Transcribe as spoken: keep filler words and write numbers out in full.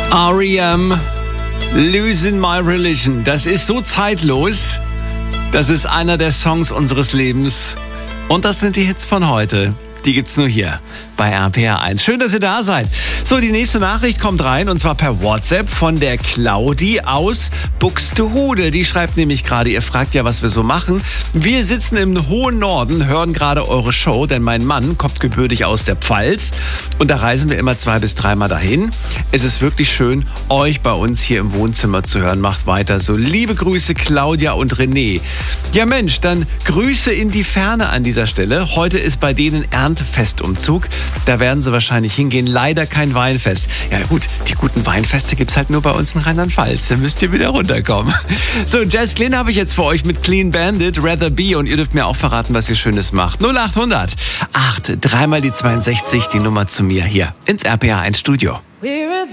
R E M, Losing My Religion. Das ist so zeitlos. Das ist einer der Songs unseres Lebens. Und das sind die Hits von heute. Die gibt's nur hier bei R P R eins. Schön, dass ihr da seid. So, die nächste Nachricht kommt rein und zwar per WhatsApp von der Claudi aus Buxtehude. Die schreibt nämlich gerade, ihr fragt ja, was wir so machen. Wir sitzen im hohen Norden, hören gerade eure Show, denn mein Mann kommt gebürtig aus der Pfalz und da reisen wir immer zwei bis dreimal dahin. Es ist wirklich schön, euch bei uns hier im Wohnzimmer zu hören. Macht weiter so. Liebe Grüße, Claudia und René. Ja Mensch, dann Grüße in die Ferne an dieser Stelle. Heute ist bei denen Erntefestumzug. Da werden sie wahrscheinlich hingehen. Leider kein Weinfest. Ja gut, die guten Weinfeste gibt's halt nur bei uns in Rheinland-Pfalz. Da müsst ihr wieder runterkommen. So, Jazz Glynn habe ich jetzt für euch mit Clean Bandit, Rather Be. Und ihr dürft mir auch verraten, was ihr Schönes macht. null acht hundert acht, dreimal die zweiundsechzig, die Nummer zu mir hier ins R P R eins Studio.